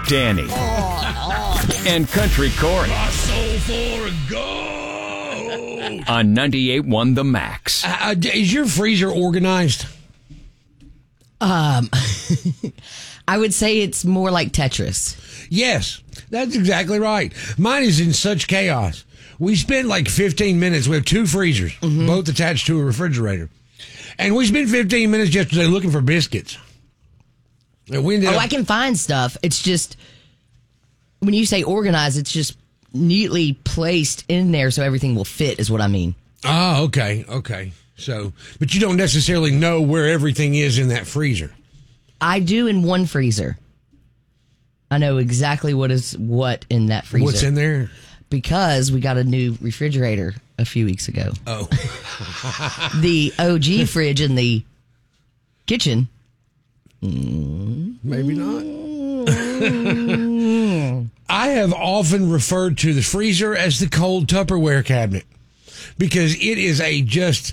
Danny and Country Corey My soul for a go. on 98.1 The Max. Is your freezer organized? I would say it's more like Tetris. Yes, that's exactly right. Mine is in such chaos. We spent like 15 minutes. We have two freezers, both attached to a refrigerator. And we spent 15 minutes yesterday looking for biscuits. And we ended up, I can find stuff. It's just, when you say organized, it's just neatly placed in there so everything will fit, is what I mean. Oh, okay. So, but you don't necessarily know where everything is in that freezer. I do in one freezer. I know exactly what is what in that freezer. What's in there? Because we got a new refrigerator a few weeks ago. Oh. The OG fridge in the kitchen. Maybe not. I have often referred to the freezer as the cold Tupperware cabinet because it is a just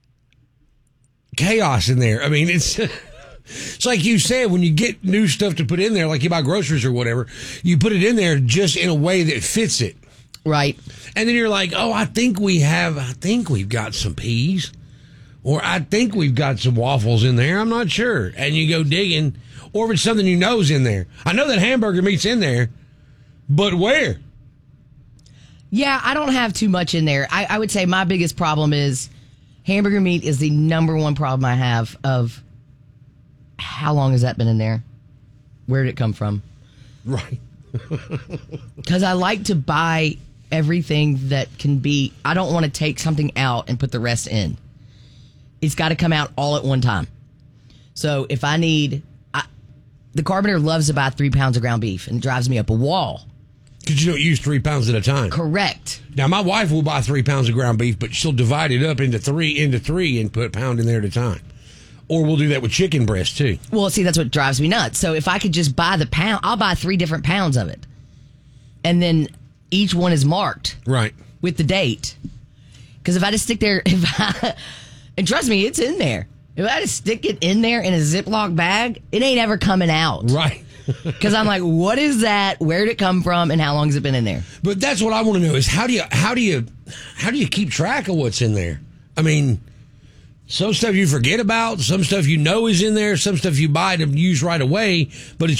chaos in there. I mean, it's like you said, when you get new stuff to put in there, like you buy groceries or whatever, you put it in there just in a way that fits it. Right. And then you're like, oh, I think we've got some peas, or I think we've got some waffles in there. I'm not sure. And you go digging, or if it's something you know is in there. I know that hamburger meat's in there, but where? Yeah, I don't have too much in there. I would say my biggest problem is hamburger meat is the number one problem I have of how long has that been in there? Where did it come from? Right. Because I like to buy everything that can be, I don't want to take something out and put the rest in. It's got to come out all at one time. So if I need, the carpenter loves to buy 3 pounds of ground beef and it drives me up a wall. Because you don't use 3 pounds at a time. Correct. Now, my wife will buy 3 pounds of ground beef, but she'll divide it up into three and put a pound in there at a time. Or we'll do that with chicken breast, too. Well, see, that's what drives me nuts. So if I could just buy the pound, I'll buy 3 different pounds of it. And then each one is marked. Right. With the date. Because if I just stick there, and trust me, it's in there. If I just stick it in there in a Ziploc bag, it ain't ever coming out. Right. Because I'm like, what is that? Where did it come from? And how long has it been in there? But that's what I want to know is how do you keep track of what's in there? I mean, some stuff you forget about, some stuff you know is in there, some stuff you buy to use right away, but it's